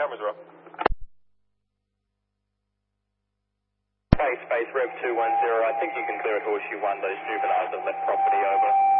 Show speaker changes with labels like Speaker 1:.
Speaker 1: cameras are up.
Speaker 2: Space, Rev 210, I think you can clear at Horseshoe 1, those juveniles have left property over.